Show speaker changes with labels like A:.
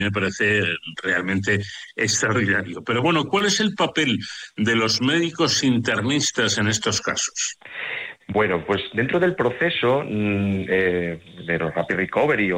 A: me parece realmente extraordinario. Pero bueno, ¿cuál es el papel de los médicos internistas en estos casos?
B: Bueno, pues dentro del proceso de los Rapid Recovery